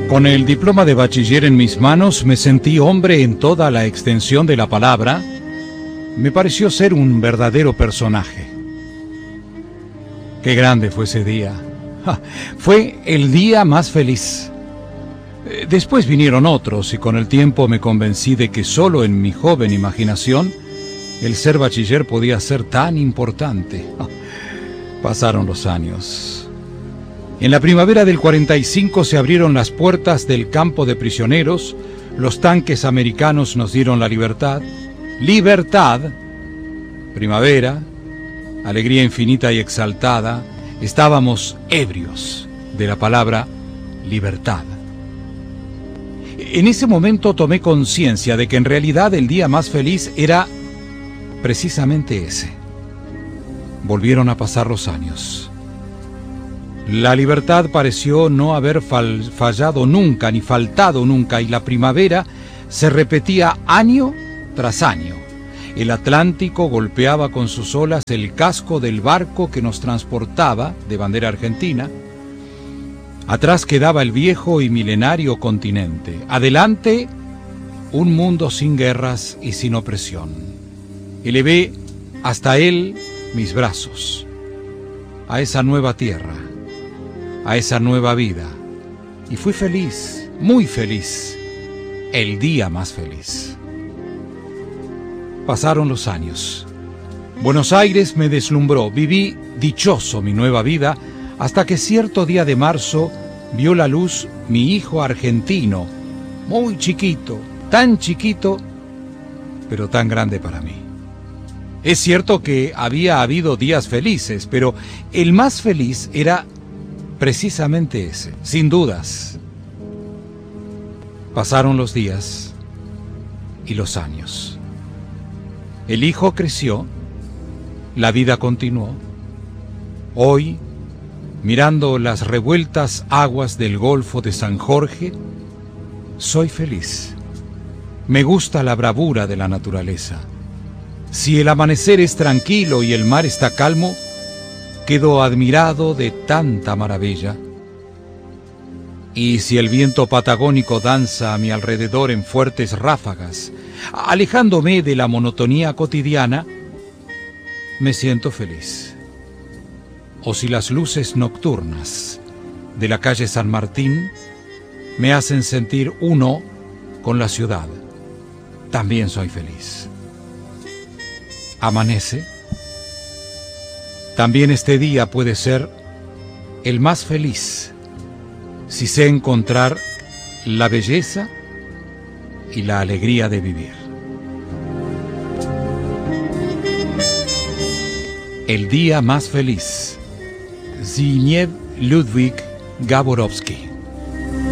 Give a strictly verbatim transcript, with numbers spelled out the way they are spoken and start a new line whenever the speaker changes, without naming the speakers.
Con el diploma de bachiller en mis manos me sentí hombre en toda la extensión de la palabra. Me pareció ser un verdadero personaje. Qué grande fue ese día. ¡Ja! Fue el día más feliz. Después vinieron otros y con el tiempo me convencí de que solo en mi joven imaginación el ser bachiller podía ser tan importante. ¡Ja! Pasaron los años. En la primavera del cuarenta y cinco se abrieron las puertas del campo de prisioneros, los tanques americanos nos dieron la libertad. Libertad, primavera, alegría infinita y exaltada, estábamos ebrios de la palabra libertad. En ese momento tomé conciencia de que en realidad el día más feliz era precisamente ese. Volvieron a pasar los años. La libertad pareció no haber fal- fallado nunca, ni faltado nunca, y la primavera se repetía año tras año. El Atlántico golpeaba con sus olas el casco del barco que nos transportaba, de bandera argentina. Atrás quedaba el viejo y milenario continente. Adelante, un mundo sin guerras y sin opresión. Elevé hasta él mis brazos, a esa nueva tierra, a esa nueva vida, y fui feliz, muy feliz, el día más feliz. Pasaron los años. Buenos Aires me deslumbró, viví dichoso mi nueva vida, hasta que cierto día de marzo vio la luz mi hijo argentino, muy chiquito, tan chiquito, pero tan grande para mí. Es cierto que había habido días felices, pero el más feliz era precisamente ese, sin dudas. Pasaron los días y los años. El hijo creció, la vida continuó. Hoy, mirando las revueltas aguas del Golfo de San Jorge, soy feliz. Me gusta la bravura de la naturaleza. Si el amanecer es tranquilo y el mar está calmo, quedo admirado de tanta maravilla. Y si el viento patagónico danza a mi alrededor en fuertes ráfagas, alejándome de la monotonía cotidiana, me siento feliz. O si las luces nocturnas de la calle San Martín me hacen sentir uno con la ciudad, también soy feliz. Amanece. También este día puede ser el más feliz si sé encontrar la belleza y la alegría de vivir. El día más feliz. Zbigniew Ludwik Gaborowski.